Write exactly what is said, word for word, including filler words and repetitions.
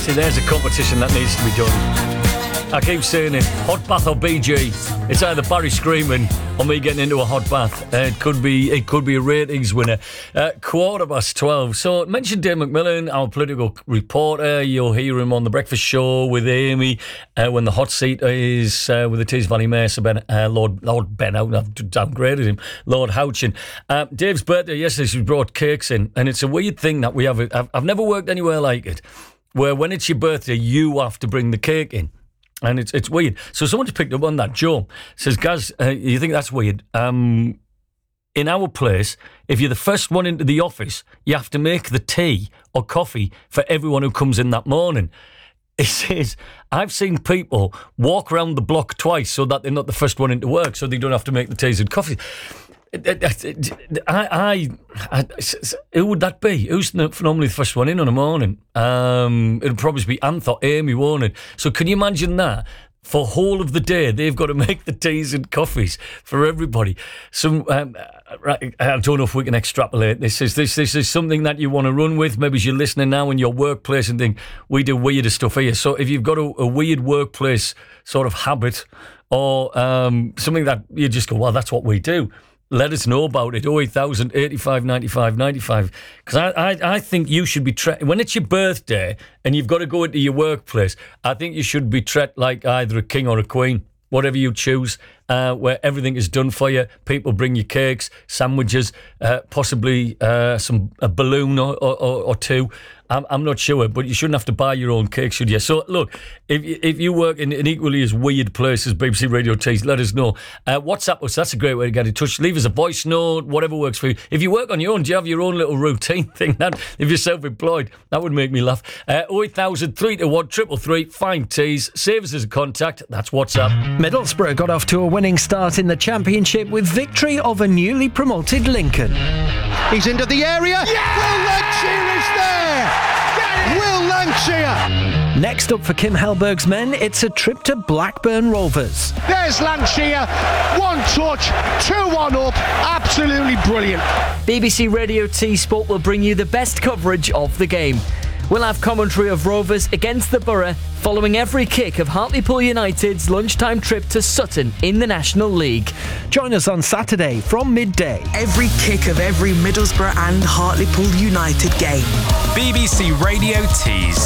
See, there's a competition that needs to be done. I keep saying it, hot bath or B G. It's either Barry screaming or me getting into a hot bath. Uh, it could be it could be a ratings winner. Uh, quarter past twelve. So mention Dave McMillan, our political reporter. You'll hear him on The Breakfast Show with Amy uh, when the hot seat is uh, with the Tees Valley Mayor, so Ben, uh, Lord Lord Ben out. I've downgraded him, Lord Houchin. Uh, Dave's birthday yesterday. She brought cakes in, and it's a weird thing that we have. I've, I've never worked anywhere like it, where when it's your birthday, you have to bring the cake in. And it's it's weird. So someone's picked up on that. Joe says, Gaz, uh, you think that's weird? Um, in our place, if you're the first one into the office, you have to make the tea or coffee for everyone who comes in that morning. He says, I've seen people walk around the block twice so that they're not the first one into work, so they don't have to make the teas and coffee. I, I, I, who would that be? Who's normally the first one in on a morning? Um, it'll probably be Anth or Amy, won't it? So can you imagine that? For whole of the day, they've got to make the teas and coffees for everybody. So um, I don't know if we can extrapolate this. Is this this is something that you want to run with? Maybe you're listening now in your workplace and think, we do weirder stuff here. So if you've got a, a weird workplace sort of habit or um, something that you just go, well, that's what we do, let us know about it. oh eight thousand, eighty-five, ninety-five, ninety-five. Because I, I, I think you should be treated, when it's your birthday and you've got to go into your workplace, I think you should be treated like either a king or a queen, whatever you choose, uh, where everything is done for you. People bring you cakes, sandwiches, uh, possibly uh, some a balloon or, or, or two. I'm, I'm not sure, but you shouldn't have to buy your own cake, should you? So, look, if if you work in an equally as weird place as B B C Radio Tees, let us know. Uh, WhatsApp us, that's a great way to get in touch. Leave us a voice note, whatever works for you. If you work on your own, do you have your own little routine thing? That, if you're self-employed, that would make me laugh. Uh, oh eight thousand, three two one, three three three, find Tees. Save us as a contact, that's WhatsApp. Middlesbrough got off to a winning start in the Championship with victory over newly promoted Lincoln. He's into the area. Yeah! Will Lancashire is there! Will Lancashire! Next up for Kim Hellberg's men, it's a trip to Blackburn Rovers. There's Lancashire. One touch, two one up. Absolutely brilliant. B B C Radio T Sport will bring you the best coverage of the game. We'll have commentary of Rovers against the Borough following every kick of Hartlepool United's lunchtime trip to Sutton in the National League. Join us on Saturday from midday. Every kick of every Middlesbrough and Hartlepool United game. B B C Radio Tees.